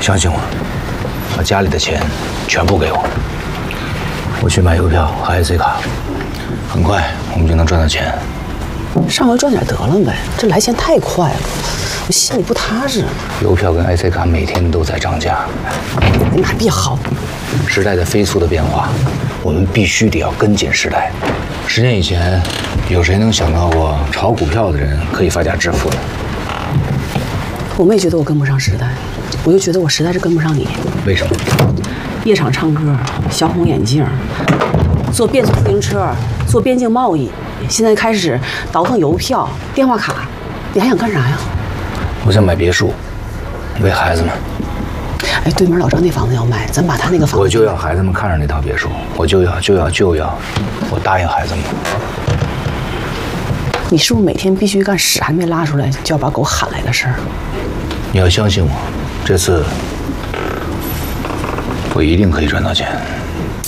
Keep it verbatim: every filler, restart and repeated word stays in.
相信我，把家里的钱全部给我，我去买邮票和 I C 卡，很快我们就能赚到钱。 上回赚点得了呗，这来钱太快了，我心里不踏实。 邮票跟 I C 卡每天都在涨价， 你妈别好！ 时代在飞速的变化，我们必须得要跟紧时代。十年以前，有谁能想到过炒股票的人可以发家致富呢？ 我没觉得我跟不上时代，我就觉得我实在是跟不上你。 为什么？ 夜场唱歌，小红眼镜，做变速自行车，做边境贸易，现在开始倒腾邮票、电话卡，你还想干啥呀？ 我想买别墅，为孩子们。 哎，对门老张那房子要卖，咱把他那个房子…… 我就要孩子们看上那套别墅，我就要就要就要，我答应孩子们。 你是不是每天必须干屎还没拉出来就要把狗喊来的事儿？ 你要相信我，这次我一定可以赚到钱。